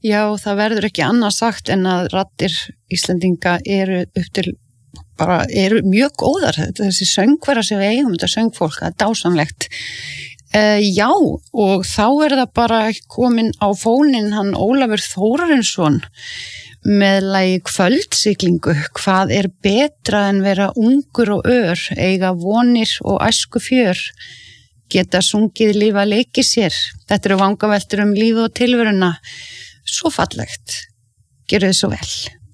Já, það verður ekki annað sagt en að raddir Íslendinga eru mjög góðar. Þessi söngvera sem við eigum, þetta söngfólk, það dásamlegt. Já, og þá það bara komin á fóninn hann Ólafur Þórarinsson með lagi Kvöldsiglingu. Hvað betra en vera ungur og ör, eiga vonir og æsku fjör, geta sungið lífa leiki sér. Þetta eru vangaveltur líf og tilveruna. Svo fallegt. Gjörðu þið svo vel.